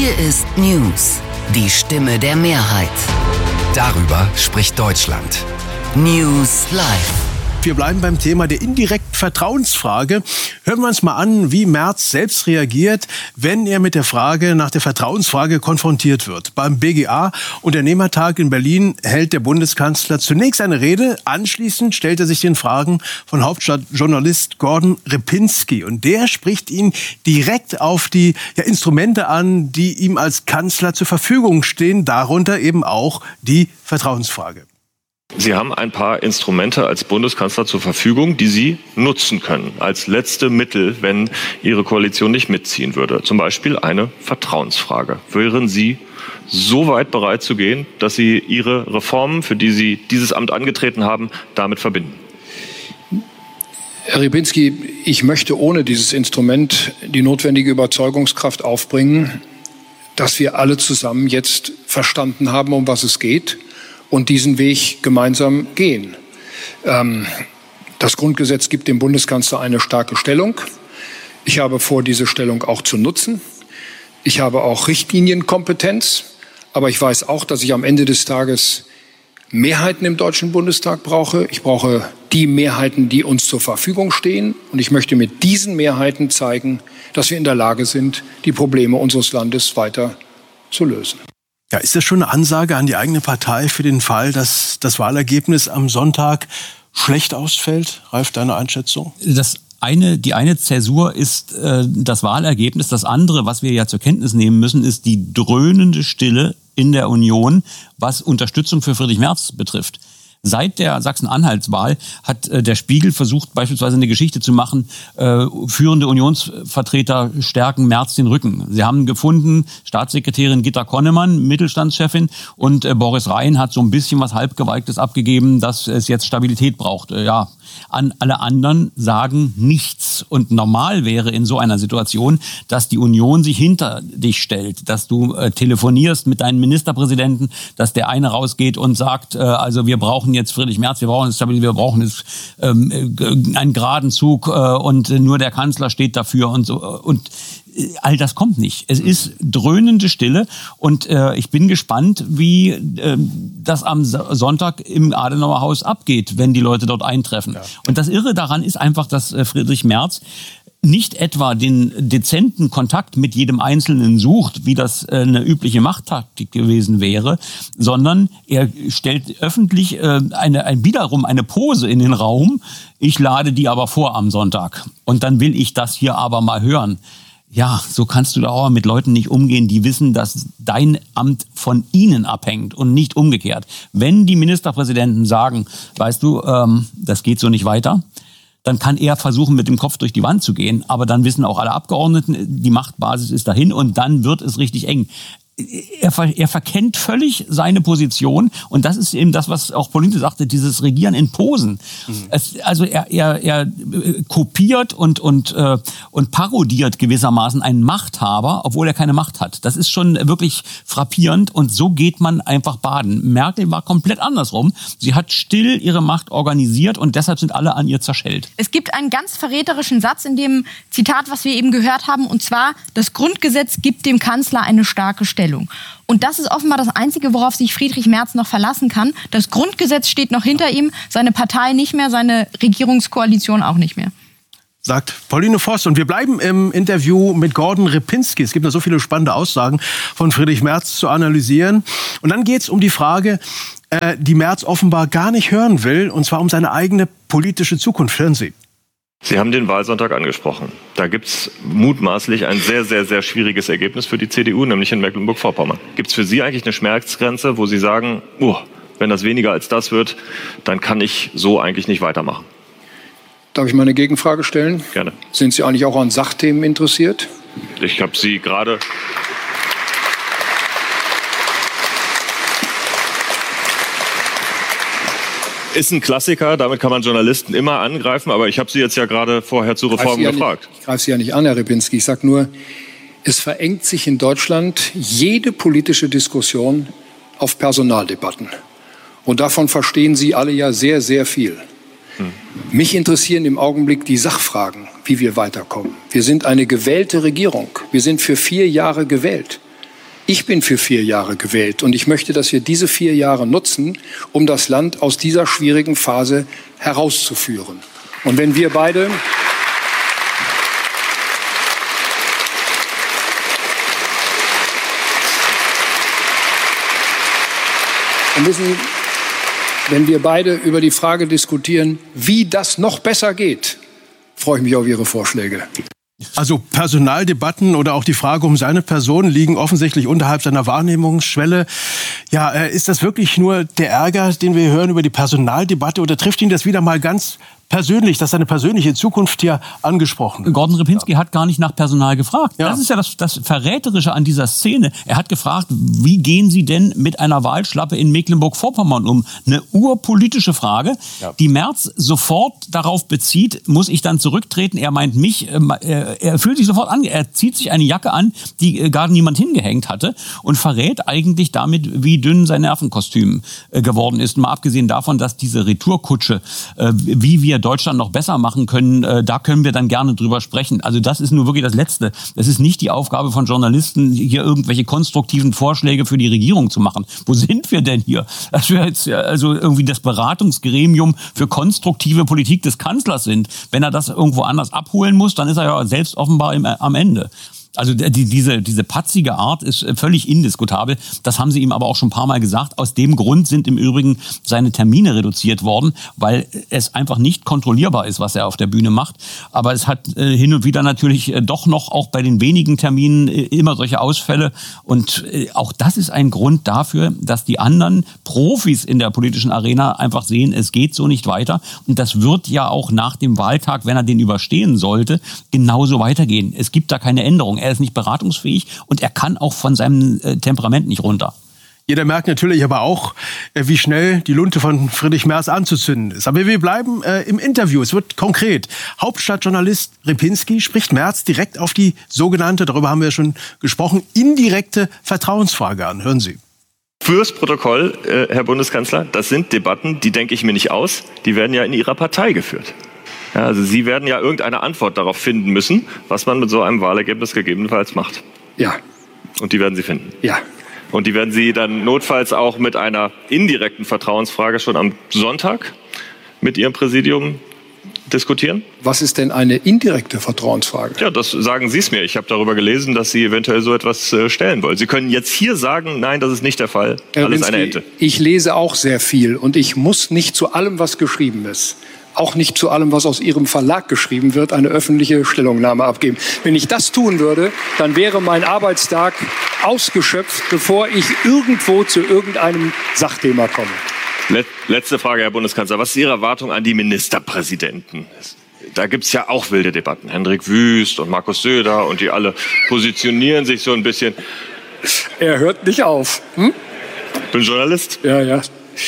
Hier ist News, die Stimme der Mehrheit. Darüber spricht Deutschland. News Live. Wir bleiben beim Thema der indirekten Vertrauensfrage. Hören wir uns mal an, wie Merz selbst reagiert, wenn er mit der Frage nach der Vertrauensfrage konfrontiert wird. Beim BGA-Unternehmertag in Berlin hält der Bundeskanzler zunächst eine Rede. Anschließend stellt er sich den Fragen von Hauptstadtjournalist Gordon Repinski. Und der spricht ihn direkt auf die Instrumente an, die ihm als Kanzler zur Verfügung stehen. Darunter eben auch die Vertrauensfrage. Sie haben ein paar Instrumente als Bundeskanzler zur Verfügung, die Sie nutzen können, als letzte Mittel, wenn Ihre Koalition nicht mitziehen würde. Zum Beispiel eine Vertrauensfrage. Wären Sie so weit bereit zu gehen, dass Sie Ihre Reformen, für die Sie dieses Amt angetreten haben, damit verbinden? Herr Repinski, ich möchte ohne dieses Instrument die notwendige Überzeugungskraft aufbringen, dass wir alle zusammen jetzt verstanden haben, um was es geht, und diesen Weg gemeinsam gehen. Das Grundgesetz gibt dem Bundeskanzler eine starke Stellung. Ich habe vor, diese Stellung auch zu nutzen. Ich habe auch Richtlinienkompetenz. Aber ich weiß auch, dass ich am Ende des Tages Mehrheiten im Deutschen Bundestag brauche. Ich brauche die Mehrheiten, die uns zur Verfügung stehen. Und ich möchte mit diesen Mehrheiten zeigen, dass wir in der Lage sind, die Probleme unseres Landes weiter zu lösen. Ja, ist das schon eine Ansage an die eigene Partei für den Fall, dass das Wahlergebnis am Sonntag schlecht ausfällt? Ralf, deine Einschätzung? Die eine Zäsur ist das Wahlergebnis. Das andere, was wir ja zur Kenntnis nehmen müssen, ist die dröhnende Stille in der Union, was Unterstützung für Friedrich Merz betrifft. Seit der Sachsen-Anhalts-Wahl hat der Spiegel versucht, beispielsweise eine Geschichte zu machen, führende Unionsvertreter stärken Merz den Rücken. Sie haben gefunden, Staatssekretärin Gitta Konnemann, Mittelstandschefin, und Boris Rhein hat so ein bisschen was Halbgeweigtes abgegeben, dass es jetzt Stabilität braucht. Ja, alle anderen sagen nichts. Und normal wäre in so einer Situation, dass die Union sich hinter dich stellt, dass du telefonierst mit deinen Ministerpräsidenten, dass der eine rausgeht und sagt, also wir brauchen jetzt Friedrich Merz, wir brauchen jetzt Stabilität, wir brauchen jetzt einen geraden Zug und nur der Kanzler steht dafür und so. Und all das kommt nicht. Es ist dröhnende Stille und ich bin gespannt, wie das am Sonntag im Adenauer Haus abgeht, wenn die Leute dort eintreffen. Ja. Und das Irre daran ist einfach, dass Friedrich Merz nicht etwa den dezenten Kontakt mit jedem Einzelnen sucht, wie das eine übliche Machttaktik gewesen wäre, sondern er stellt öffentlich wiederum eine Pose in den Raum. Ich lade die aber vor am Sonntag. Und dann will ich das hier aber mal hören. Ja, so kannst du da auch mit Leuten nicht umgehen, die wissen, dass dein Amt von ihnen abhängt und nicht umgekehrt. Wenn die Ministerpräsidenten sagen, weißt du, das geht so nicht weiter, dann kann er versuchen, mit dem Kopf durch die Wand zu gehen. Aber dann wissen auch alle Abgeordneten, die Machtbasis ist dahin und dann wird es richtig eng. Er verkennt völlig seine Position und das ist eben das, was auch Pauline sagte, dieses Regieren in Posen. Er kopiert und parodiert gewissermaßen einen Machthaber, obwohl er keine Macht hat. Das ist schon wirklich frappierend und so geht man einfach baden. Merkel war komplett andersrum. Sie hat still ihre Macht organisiert und deshalb sind alle an ihr zerschellt. Es gibt einen ganz verräterischen Satz in dem Zitat, was wir eben gehört haben, und zwar: Das Grundgesetz gibt dem Kanzler eine starke Stellung. Und das ist offenbar das Einzige, worauf sich Friedrich Merz noch verlassen kann. Das Grundgesetz steht noch hinter ihm, seine Partei nicht mehr, seine Regierungskoalition auch nicht mehr. Sagt Pauline Voss. Und wir bleiben im Interview mit Gordon Repinski. Es gibt noch so viele spannende Aussagen von Friedrich Merz zu analysieren. Und dann geht es um die Frage, die Merz offenbar gar nicht hören will, und zwar um seine eigene politische Zukunft. Hören Sie. Sie haben den Wahlsonntag angesprochen. Da gibt es mutmaßlich ein sehr, sehr, sehr schwieriges Ergebnis für die CDU, nämlich in Mecklenburg-Vorpommern. Gibt es für Sie eigentlich eine Schmerzgrenze, wo Sie sagen, wenn das weniger als das wird, dann kann ich so eigentlich nicht weitermachen? Darf ich mal eine Gegenfrage stellen? Gerne. Sind Sie eigentlich auch an Sachthemen interessiert? Ich habe Sie gerade... Ist ein Klassiker, damit kann man Journalisten immer angreifen, aber ich habe Sie jetzt ja gerade vorher zu Reformen gefragt. Ich greife Sie ja nicht an, Herr Repinski. Ich sage nur, es verengt sich in Deutschland jede politische Diskussion auf Personaldebatten. Und davon verstehen Sie alle ja sehr, sehr viel. Mich interessieren im Augenblick die Sachfragen, wie wir weiterkommen. Wir sind eine gewählte Regierung. Wir sind für 4 Jahre gewählt. Ich bin für 4 Jahre gewählt und ich möchte, dass wir diese 4 Jahre nutzen, um das Land aus dieser schwierigen Phase herauszuführen. Und wenn wir beide wenn wir beide über die Frage diskutieren, wie das noch besser geht, freue ich mich auf Ihre Vorschläge. Also Personaldebatten oder auch die Frage um seine Person liegen offensichtlich unterhalb seiner Wahrnehmungsschwelle. Ja, ist das wirklich nur der Ärger, den wir hören über die Personaldebatte, oder trifft ihn das wieder mal ganz persönlich, dass seine persönliche Zukunft hier angesprochen wird? Gordon Ripinski hat gar nicht nach Personal gefragt. Ja. Das ist ja das Verräterische an dieser Szene. Er hat gefragt, wie gehen Sie denn mit einer Wahlschlappe in Mecklenburg-Vorpommern um? Eine urpolitische Frage, die Merz sofort darauf bezieht, muss ich dann zurücktreten? Er meint mich, er fühlt sich sofort an, er zieht sich eine Jacke an, die gar niemand hingehängt hatte, und verrät eigentlich damit, wie dünn sein Nervenkostüm geworden ist. Mal abgesehen davon, dass diese Retourkutsche, wie wir Deutschland noch besser machen können, da können wir dann gerne drüber sprechen. Also das ist nur wirklich das Letzte. Es ist nicht die Aufgabe von Journalisten, hier irgendwelche konstruktiven Vorschläge für die Regierung zu machen. Wo sind wir denn hier? Dass wir jetzt also irgendwie das Beratungsgremium für konstruktive Politik des Kanzlers sind. Wenn er das irgendwo anders abholen muss, dann ist er ja selbst offenbar am Ende. Also diese patzige Art ist völlig indiskutabel. Das haben sie ihm aber auch schon ein paar Mal gesagt. Aus dem Grund sind im Übrigen seine Termine reduziert worden, weil es einfach nicht kontrollierbar ist, was er auf der Bühne macht. Aber es hat hin und wieder natürlich doch noch auch bei den wenigen Terminen immer solche Ausfälle. Und auch das ist ein Grund dafür, dass die anderen Profis in der politischen Arena einfach sehen, es geht so nicht weiter. Und das wird ja auch nach dem Wahltag, wenn er den überstehen sollte, genauso weitergehen. Es gibt da keine Änderung. Er ist nicht beratungsfähig und er kann auch von seinem Temperament nicht runter. Jeder merkt natürlich aber auch, wie schnell die Lunte von Friedrich Merz anzuzünden ist. Aber wir bleiben im Interview. Es wird konkret. Hauptstadtjournalist Ripinski spricht Merz direkt auf die sogenannte, darüber haben wir schon gesprochen, indirekte Vertrauensfrage an. Hören Sie. Fürs Protokoll, Herr Bundeskanzler, das sind Debatten, die denke ich mir nicht aus. Die werden ja in Ihrer Partei geführt. Ja, also Sie werden ja irgendeine Antwort darauf finden müssen, was man mit so einem Wahlergebnis gegebenenfalls macht. Ja. Und die werden Sie finden? Ja. Und die werden Sie dann notfalls auch mit einer indirekten Vertrauensfrage schon am Sonntag mit Ihrem Präsidium diskutieren? Was ist denn eine indirekte Vertrauensfrage? Ja, das sagen Sie es mir. Ich habe darüber gelesen, dass Sie eventuell so etwas stellen wollen. Sie können jetzt hier sagen, nein, das ist nicht der Fall. Alles eine Ente. Ich lese auch sehr viel und ich muss nicht zu allem, was geschrieben ist, auch nicht zu allem, was aus Ihrem Verlag geschrieben wird, eine öffentliche Stellungnahme abgeben. Wenn ich das tun würde, dann wäre mein Arbeitstag ausgeschöpft, bevor ich irgendwo zu irgendeinem Sachthema komme. Letzte Frage, Herr Bundeskanzler. Was ist Ihre Erwartung an die Ministerpräsidenten? Da gibt es ja auch wilde Debatten. Hendrik Wüst und Markus Söder, und die alle positionieren sich so ein bisschen. Er hört nicht auf. Hm? Ich bin Journalist. Ja.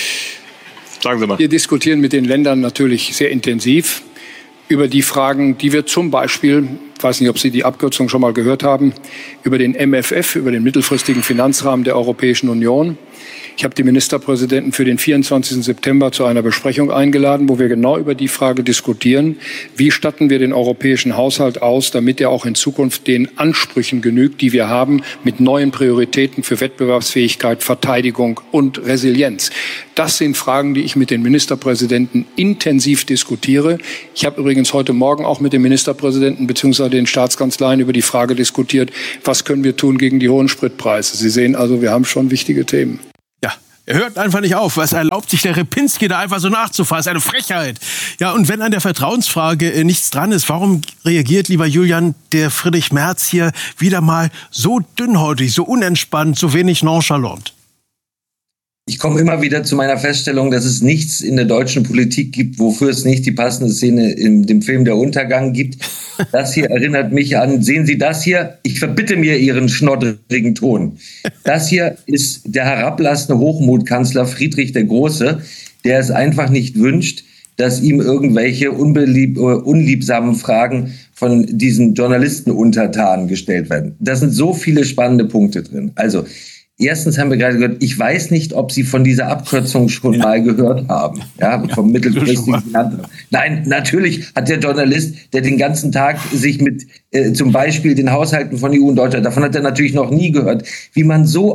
Sagen Sie mal. Wir diskutieren mit den Ländern natürlich sehr intensiv über die Fragen, die wir zum Beispiel, ich weiß nicht, ob Sie die Abkürzung schon mal gehört haben, über den MFF, über den mittelfristigen Finanzrahmen der Europäischen Union. Ich habe die Ministerpräsidenten für den 24. September zu einer Besprechung eingeladen, wo wir genau über die Frage diskutieren, wie statten wir den europäischen Haushalt aus, damit er auch in Zukunft den Ansprüchen genügt, die wir haben, mit neuen Prioritäten für Wettbewerbsfähigkeit, Verteidigung und Resilienz. Das sind Fragen, die ich mit den Ministerpräsidenten intensiv diskutiere. Ich habe übrigens heute Morgen auch mit den Ministerpräsidenten bzw. den Staatskanzleien über die Frage diskutiert, was können wir tun gegen die hohen Spritpreise. Sie sehen also, wir haben schon wichtige Themen. Er hört einfach nicht auf. Was erlaubt sich der Ripinski da einfach so nachzufassen? Eine Frechheit. Ja, und wenn an der Vertrauensfrage nichts dran ist, warum reagiert, lieber Julian, der Friedrich Merz hier wieder mal so dünnhäutig, so unentspannt, so wenig nonchalant? Ich komme immer wieder zu meiner Feststellung, dass es nichts in der deutschen Politik gibt, wofür es nicht die passende Szene in dem Film Der Untergang gibt. Das hier erinnert mich an, sehen Sie das hier? Ich verbitte mir Ihren schnoddrigen Ton. Das hier ist der herablassende Hochmutkanzler Friedrich der Große, der es einfach nicht wünscht, dass ihm irgendwelche unliebsamen Fragen von diesen Journalistenuntertanen gestellt werden. Da sind so viele spannende Punkte drin. Also, Erstens haben wir gerade gehört, ich weiß nicht, ob Sie von dieser Abkürzung schon mal gehört haben. Ja, vom mittelfristigen Finanzamt. Nein, natürlich hat der Journalist, der den ganzen Tag sich mit zum Beispiel den Haushalten von EU und Deutschland, davon hat er natürlich noch nie gehört, wie man so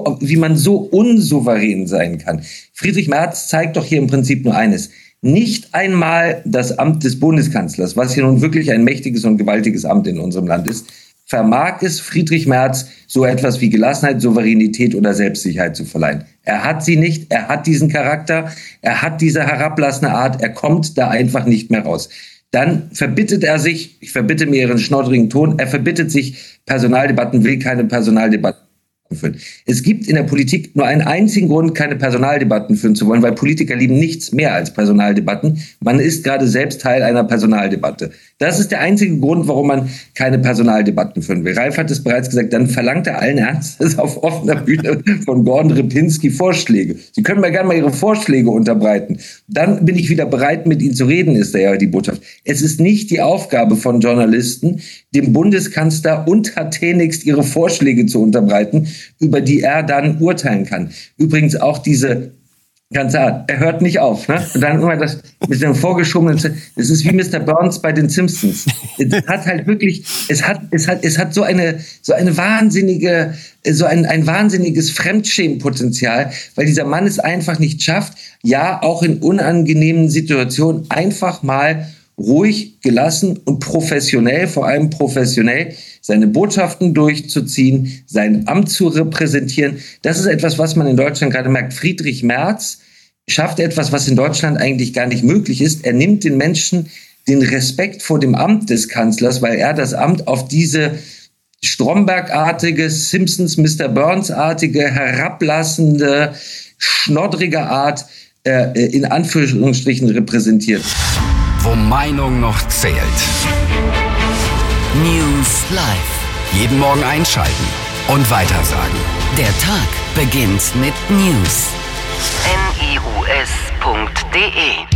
unsouverän sein kann. Friedrich Merz zeigt doch hier im Prinzip nur eines. Nicht einmal das Amt des Bundeskanzlers, was hier nun wirklich ein mächtiges und gewaltiges Amt in unserem Land ist, vermag es Friedrich Merz, so etwas wie Gelassenheit, Souveränität oder Selbstsicherheit zu verleihen. Er hat sie nicht, er hat diesen Charakter, er hat diese herablassende Art, er kommt da einfach nicht mehr raus. Dann verbittet er sich, ich verbitte mir Ihren schnoddrigen Ton, er verbittet sich Personaldebatten, will keine Personaldebatten führen. Es gibt in der Politik nur einen einzigen Grund, keine Personaldebatten führen zu wollen, weil Politiker lieben nichts mehr als Personaldebatten. Man ist gerade selbst Teil einer Personaldebatte. Das ist der einzige Grund, warum man keine Personaldebatten führen will. Ralf hat es bereits gesagt, dann verlangt er allen Ernstes auf offener Bühne von Gordon Ripinski Vorschläge. Sie können mir gerne mal Ihre Vorschläge unterbreiten. Dann bin ich wieder bereit, mit Ihnen zu reden, ist da ja die Botschaft. Es ist nicht die Aufgabe von Journalisten, dem Bundeskanzler untertänigst ihre Vorschläge zu unterbreiten, über die er dann urteilen kann. Übrigens auch diese ganze Art. Er hört nicht auf, ne? Und dann immer das mit dem vorgeschobenen, das ist wie Mr. Burns bei den Simpsons. Es hat halt wirklich, es hat so eine wahnsinnige, ein wahnsinniges Fremdschämenpotenzial, weil dieser Mann es einfach nicht schafft, ja, auch in unangenehmen Situationen einfach mal ruhig, gelassen und professionell, vor allem professionell, seine Botschaften durchzuziehen, sein Amt zu repräsentieren. Das ist etwas, was man in Deutschland gerade merkt. Friedrich Merz schafft etwas, was in Deutschland eigentlich gar nicht möglich ist. Er nimmt den Menschen den Respekt vor dem Amt des Kanzlers, weil er das Amt auf diese Stromberg-artige, Simpsons, Mr. Burns-artige, herablassende, schnoddrige Art in Anführungsstrichen repräsentiert. Wo Meinung noch zählt. News Live. Jeden Morgen einschalten und weitersagen. Der Tag beginnt mit News. news.de